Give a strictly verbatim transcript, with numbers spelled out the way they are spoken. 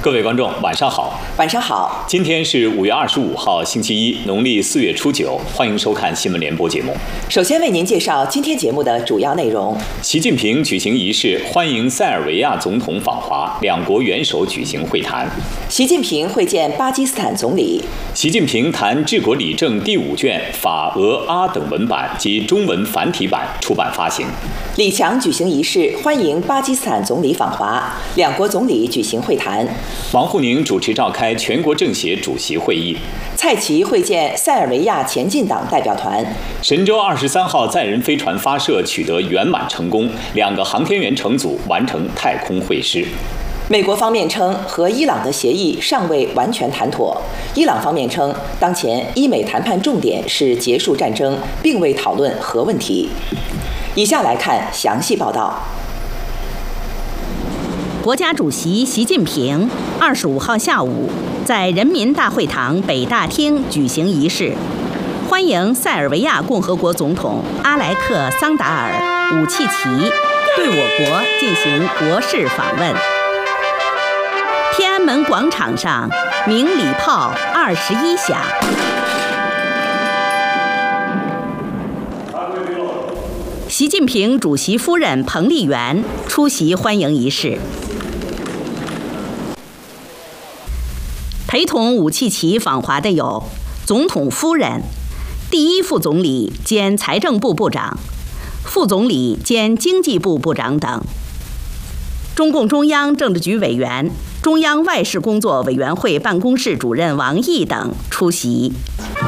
各位观众，晚上好。 晚上好。 今天是五月二十五号，星期一，农历四月初九。欢迎收看新闻联播节目。 首先为您介绍今天节目的主要内容： 习近平举行仪式，欢迎塞尔维亚总统访华，两国元首举行会谈。 习近平会见巴基斯坦总理。 习近平谈治国理政第五卷法、俄、阿等文版及中文繁体版出版发行。 李强举行仪式，欢迎巴基斯坦总理访华，两国总理举行会谈。 王沪宁主持召开全国政协主席会议。 蔡奇会见塞尔维亚前进党代表团。 神舟二十三号载人飞船发射取得圆满成功，两个航天员乘组完成太空会师。 美国方面称，和伊朗的协议尚未完全谈妥。伊朗方面称，当前伊美谈判重点是结束战争，并未讨论核问题。以下来看详细报道。 国家主席习近平二十五号下午在人民大会堂北大厅举行仪式，欢迎塞尔维亚共和国总统阿莱克桑达尔·武契奇对我国进行国事访问。天安门广场上鸣礼炮二十一响。习近平主席夫人彭丽媛出席欢迎仪式。陪同武契奇访华的有总统夫人、第一副总理兼财政部部长、副总理兼经济部部长等。中共中央政治局委员、中央外事工作委员会办公室主任王毅等出席。